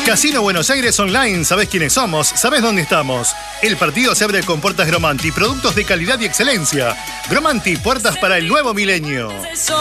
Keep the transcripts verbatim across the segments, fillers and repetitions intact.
Casino Buenos Aires Online, ¿sabés quiénes somos? ¿Sabés dónde estamos? El partido se abre con puertas Gromanti, productos de calidad y excelencia. Gromanti, puertas para el nuevo milenio.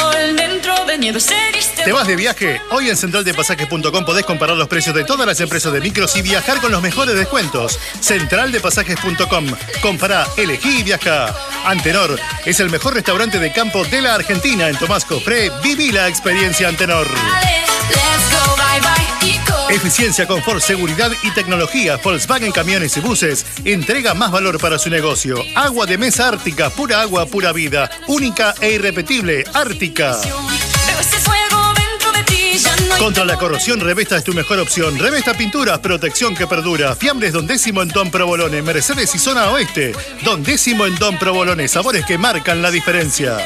¿Te vas de viaje? Hoy en central de pasajes punto com podés comparar los precios de todas las empresas de micros y viajar con los mejores descuentos. central de pasajes punto com. Compará, elegí y viajá. Antenor es el mejor restaurante de campo de la Argentina. En Tomás Cofré, viví la experiencia Antenor. Eficiencia, confort, seguridad y tecnología. Volkswagen Camiones y Buses entrega más valor para su negocio. Agua de mesa Ártica, pura agua, pura vida. Única e irrepetible, Ártica. Contra la corrosión, Revesta es tu mejor opción. Revesta Pinturas, protección que perdura. Fiambres Don Décimo en Don Provolone. Mercedes y Zona Oeste. Don Décimo en Don Provolone. Sabores que marcan la diferencia.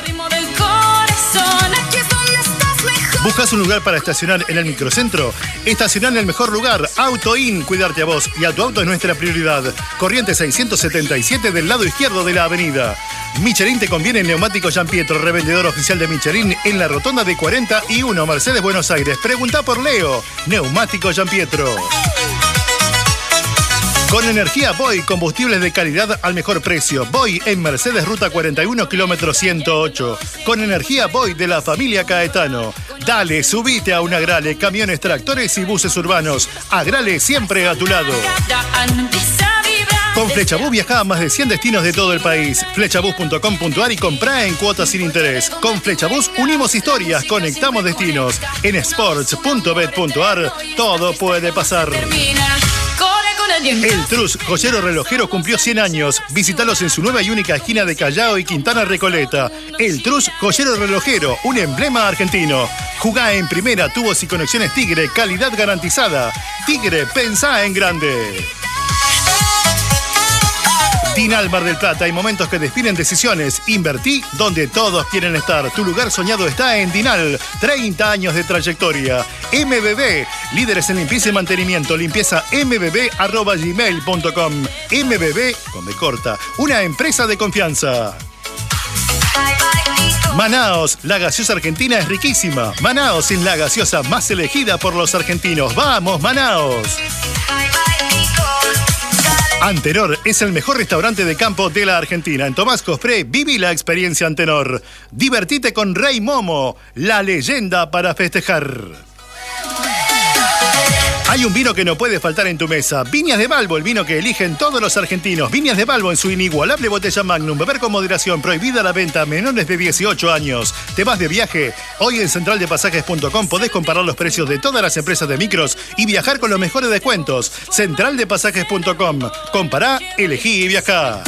¿Buscas un lugar para estacionar en el microcentro? Estacionar en el mejor lugar. Auto In, cuidarte a vos y a tu auto es nuestra prioridad. Corriente seiscientos setenta y siete del lado izquierdo de la avenida. Michelin te conviene en Neumáticos Gianpietro, revendedor oficial de Michelin en la rotonda de cuarenta y uno, Mercedes, Buenos Aires. Pregunta por Leo. Neumáticos Gianpietro. Con energía Boy, combustibles de calidad al mejor precio. Boy en Mercedes, ruta cuarenta y uno, kilómetro ciento ocho. Con energía Boy de la familia Caetano. Dale, subite a un Agrale, camiones, tractores y buses urbanos. Agrale siempre a tu lado. Con Flechabús viaja a más de cien destinos de todo el país. Flechabús punto com punto ar y comprá en cuotas sin interés. Con Flechabús unimos historias, conectamos destinos. En sports punto bet punto ar todo puede pasar. El Trus, joyero relojero, cumplió cien años. Visítalos en su nueva y única esquina de Callao y Quintana Recoleta. El Trus, joyero relojero, un emblema argentino. Jugá en primera, tubos y conexiones Tigre, calidad garantizada. Tigre, pensá en grande. Dinal Mar del Plata, hay momentos que definen decisiones. Invertí donde todos quieren estar. Tu lugar soñado está en Dinal. treinta años de trayectoria. M B B, líderes en limpieza y mantenimiento. Limpieza m b b arroba gmail punto com. M B B, con B corta, una empresa de confianza. Manaos, la gaseosa argentina es riquísima. Manaos es la gaseosa más elegida por los argentinos. ¡Vamos, Manaos! Antenor es el mejor restaurante de campo de la Argentina. En Tomás Cofré, viví la experiencia Antenor. Divertite con Rey Momo, la leyenda para festejar. Hay un vino que no puede faltar en tu mesa. Viñas de Balbo, el vino que eligen todos los argentinos. Viñas de Balbo en su inigualable botella Magnum. Beber con moderación. Prohibida la venta a menores de dieciocho años. ¿Te vas de viaje? Hoy en central de pasajes punto com podés comparar los precios de todas las empresas de micros y viajar con los mejores descuentos. central de pasajes punto com. Compará, elegí y viajá.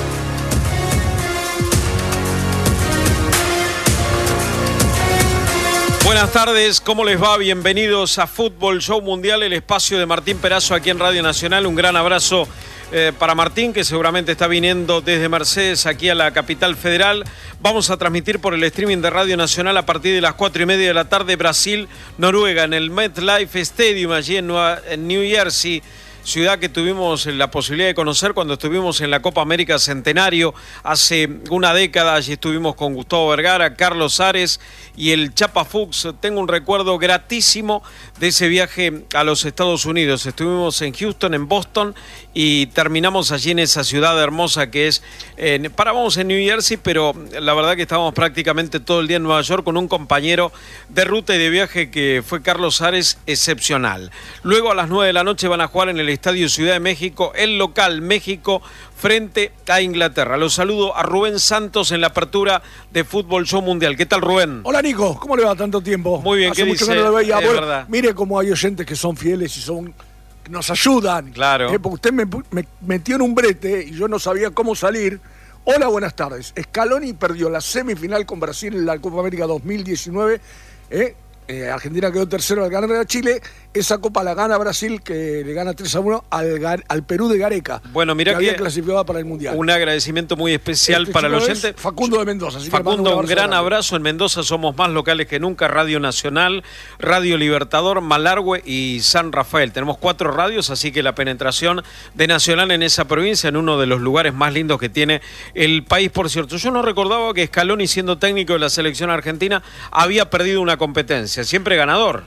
Buenas tardes, ¿cómo les va? Bienvenidos a Fútbol Show Mundial, el espacio de Martín Perazo aquí en Radio Nacional. Un gran abrazo eh, para Martín, que seguramente está viniendo desde Mercedes aquí a la capital federal. Vamos a transmitir por el streaming de Radio Nacional a partir de las cuatro y media de la tarde Brasil-Noruega en el MetLife Stadium, allí en, Nueva, en New Jersey. Ciudad que tuvimos la posibilidad de conocer cuando estuvimos en la Copa América Centenario hace una década. Allí estuvimos con Gustavo Vergara, Carlos Ares y el Chapa Fuchs. Tengo un recuerdo gratísimo de ese viaje a los Estados Unidos. Estuvimos en Houston, en Boston y terminamos allí en esa ciudad hermosa que es... Eh, parábamos en New Jersey, pero la verdad que estábamos prácticamente todo el día en Nueva York con un compañero de ruta y de viaje que fue Carlos Ares, excepcional. Luego a las nueve de la noche van a jugar en el Estadio Ciudad de México, el local México frente a Inglaterra. Los saludo a Rubén Santos en la apertura de Fútbol Show Mundial. ¿Qué tal, Rubén? Hola, Nico. ¿Cómo le va tanto tiempo? Muy bien, Hace ¿qué mucho dice? que no lo veía. Es Bueno, verdad. mire cómo hay oyentes que son fieles y son nos ayudan. Claro. Eh, porque usted me, me metió en un brete y yo no sabía cómo salir. Hola, buenas tardes. Scaloni perdió la semifinal con Brasil en la Copa América dos mil diecinueve. Eh, Eh, Argentina quedó tercero al ganar a Chile. Esa copa la gana Brasil, que le gana tres a uno al, al Perú de Gareca. Bueno, mira que, que había clasificado para el Mundial. Un agradecimiento muy especial este para los oyentes. Facundo de Mendoza. Así Facundo, que un gran grande. abrazo. En Mendoza somos más locales que nunca. Radio Nacional, Radio Libertador, Malargüe y San Rafael. Tenemos cuatro radios, así que la penetración de Nacional en esa provincia, en uno de los lugares más lindos que tiene el país, por cierto. Yo no recordaba que Scaloni, siendo técnico de la selección argentina, había perdido una competencia. Siempre ganador.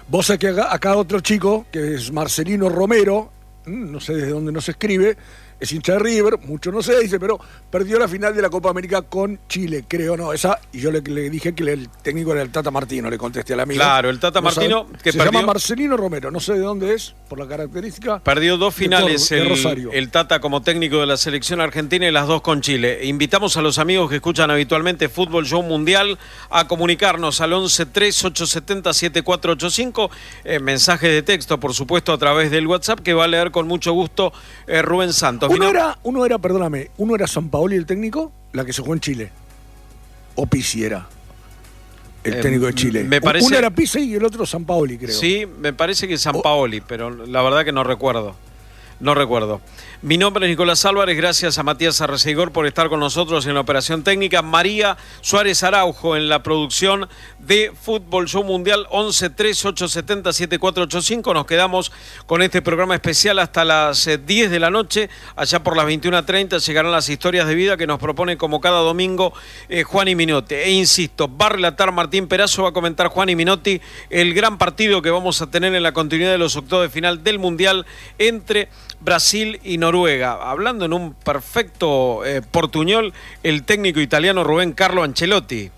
Vos sabés que acá, acá otro chico, que es Marcelino Romero, no sé desde dónde nos escribe, es hincha de River, mucho no sé, dice, pero perdió la final de la Copa América con Chile, creo, ¿no? Esa, y yo le, le dije que el técnico era el Tata Martino, le contesté al amigo. Claro, el Tata no Martino, sabe, que se perdió, llama Marcelino Romero, no sé de dónde es, por la característica. Perdió dos finales de, de el, Rosario. el Tata como técnico de la selección argentina y las dos con Chile. Invitamos a los amigos que escuchan habitualmente Fútbol Show Mundial a comunicarnos al once tres ocho siete cero siete cuatro ocho cinco, eh, mensaje de texto, por supuesto, a través del WhatsApp, que va a leer con mucho gusto eh, Rubén Santos. Uno Vino... era, uno era, perdóname, uno era Sampaoli el técnico, la que se jugó en Chile. O Pizzi era el eh, técnico de Chile. Me parece... Uno era Pizzi y el otro Sampaoli, creo. Sí, me parece que Sampaoli, o... pero la verdad que no recuerdo. No recuerdo. Mi nombre es Nicolás Álvarez, gracias a Matías Arrecegor por estar con nosotros en la operación técnica. María Suárez Araujo en la producción de Fútbol Show Mundial. Once tres ocho siete cero siete cuatro ocho cinco. Nos quedamos con este programa especial hasta las diez de la noche. Allá por las veintiuna treinta llegarán las historias de vida que nos propone como cada domingo eh, Juan Minotti. E insisto, va a relatar Martín Perazo, va a comentar Juan Minotti el gran partido que vamos a tener en la continuidad de los octavos de final del Mundial entre Brasil y Noruega. Hablando en un perfecto eh, portuñol, el técnico italiano Rubén Carlo Ancelotti.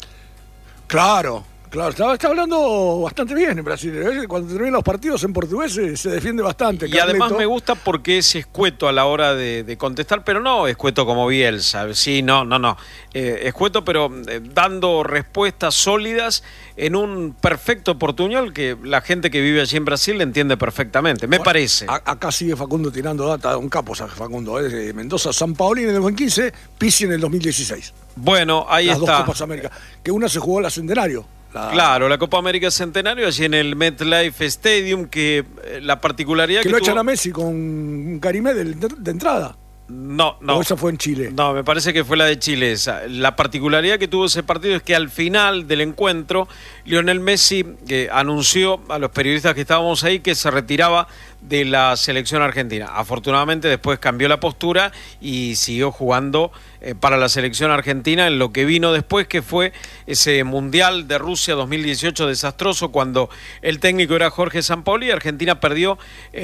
Claro, claro, está, está hablando bastante bien en Brasil. Cuando terminan los partidos en portugués se, se defiende bastante. Y Carleto. Además me gusta porque es escueto a la hora de, de contestar, pero no escueto como Bielsa. Sí, no, no, no. Eh, escueto, pero eh, dando respuestas sólidas en un perfecto portuñol que la gente que vive allí en Brasil le entiende perfectamente, me bueno, parece. A, acá sigue Facundo tirando data, un capo Facundo, ¿eh? De Mendoza, Sampaoli en el dos mil quince, Pizzi en el dos mil dieciséis. Bueno, ahí Las está. Las dos Copas América, que una se jugó la Centenario. La... Claro, la Copa América Centenario allí en el MetLife Stadium, que eh, la particularidad que... que lo tuvo... echan a Messi con Karimé de, de, de entrada. No, no. ¿O esa fue en Chile? No, me parece que fue la de Chile esa. La particularidad que tuvo ese partido es que al final del encuentro, Lionel Messi eh, anunció a los periodistas que estábamos ahí que se retiraba de la selección argentina. Afortunadamente después cambió la postura y siguió jugando eh, para la selección argentina en lo que vino después, que fue ese Mundial de Rusia dos mil dieciocho desastroso, cuando el técnico era Jorge Sampaoli y Argentina perdió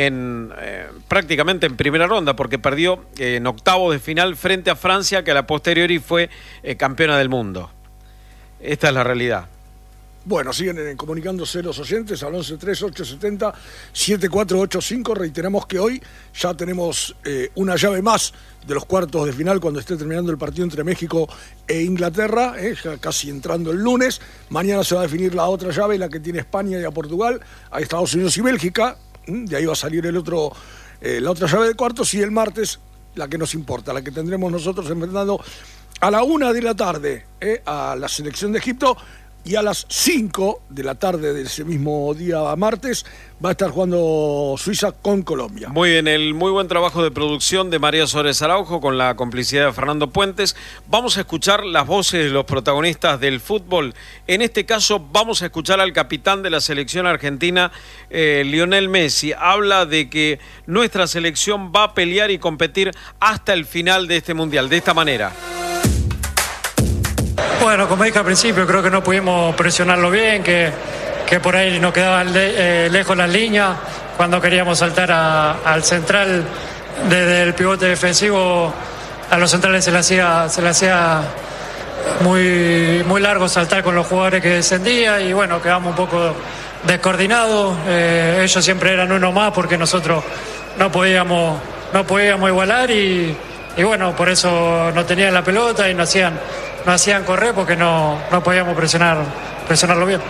en eh, prácticamente en primera ronda, porque perdió eh, en octavos de final frente a Francia, que a la posteriori fue eh, campeona del mundo. Esta es la realidad. Bueno, siguen comunicándose los oyentes al once tres ocho siete cero siete cuatro ocho cinco. Reiteramos que hoy ya tenemos eh, una llave más de los cuartos de final cuando esté terminando el partido entre México e Inglaterra, eh, ya casi entrando el lunes. Mañana se va a definir la otra llave, la que tiene España y a Portugal, a Estados Unidos y Bélgica. De ahí va a salir el otro, eh, la otra llave de cuartos, y el martes la que nos importa, la que tendremos nosotros enfrentando a la una de la tarde eh, a la selección de Egipto. Y a las cinco de la tarde de ese mismo día martes va a estar jugando Suiza con Colombia. Muy bien, el muy buen trabajo de producción de María Suárez Araujo con la complicidad de Fernando Puentes. Vamos a escuchar las voces de los protagonistas del fútbol. En este caso vamos a escuchar al capitán de la selección argentina, eh, Lionel Messi. Habla de que nuestra selección va a pelear y competir hasta el final de este mundial, de esta manera. Bueno, como dije al principio, creo que no pudimos presionarlo bien, que, que por ahí nos quedaban le, eh, lejos las líneas. Cuando queríamos saltar a, al central desde el pivote defensivo, a los centrales se le hacía, se le hacía muy, muy largo saltar con los jugadores que descendían, y bueno, quedamos un poco descoordinados. Eh, ellos siempre eran uno más porque nosotros no podíamos, no podíamos igualar, y, y bueno, por eso no tenían la pelota y no hacían... no hacían correr porque no, no podíamos presionar, presionarlo bien.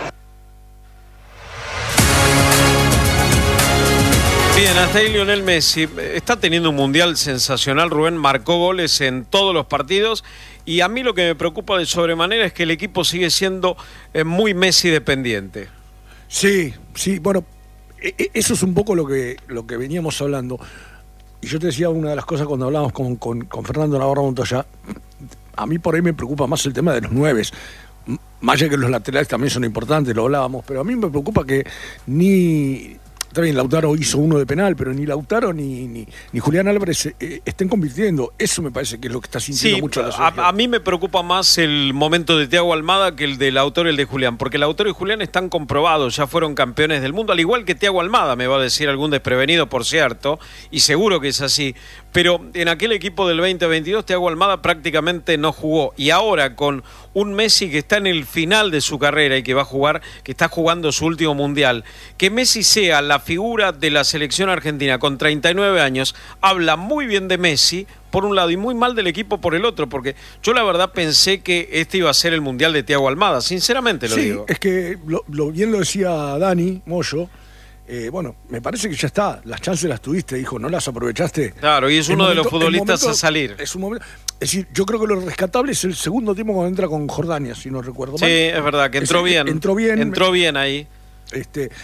Bien, hasta ahí Lionel Messi. Está teniendo un mundial sensacional, Rubén, marcó goles en todos los partidos, y a mí lo que me preocupa de sobremanera es que el equipo sigue siendo eh, muy Messi dependiente. Sí, sí, bueno, eso es un poco lo que, lo que veníamos hablando. Y yo te decía una de las cosas cuando hablábamos con, con, con Fernando Navarro Montoya. A mí por ahí me preocupa más el tema de los nueves. Más allá que los laterales también son importantes, lo hablábamos, pero a mí me preocupa que ni Está bien, Lautaro hizo uno de penal, pero ni Lautaro ni, ni, ni Julián Álvarez eh, estén convirtiendo. Eso me parece que es lo que está sintiendo sí, mucho la a, selección. a mí me preocupa más el momento de Thiago Almada que el de Lautaro y el de Julián, porque Lautaro y Julián están comprobados, ya fueron campeones del mundo, al igual que Thiago Almada, me va a decir algún desprevenido, por cierto, y seguro que es así. Pero en aquel equipo del veinte veintidós, Thiago Almada prácticamente no jugó. Y ahora con un Messi que está en el final de su carrera y que va a jugar, que está jugando su último mundial, que Messi sea la figura de la selección argentina con treinta y nueve años, habla muy bien de Messi por un lado y muy mal del equipo por el otro, porque yo la verdad pensé que este iba a ser el mundial de Thiago Almada, sinceramente lo sí, digo. Es que lo, lo bien lo decía Dani Moyo. Eh, bueno, me parece que ya está, las chances las tuviste, dijo, no las aprovechaste. Claro, y es uno momento, de los futbolistas momento, a salir. Es un momento, es decir, yo creo que lo rescatable es el segundo tiempo cuando entra con Jordania, si no recuerdo mal. Sí, es verdad, que entró es, bien. Entró bien. Entró bien ahí. Este,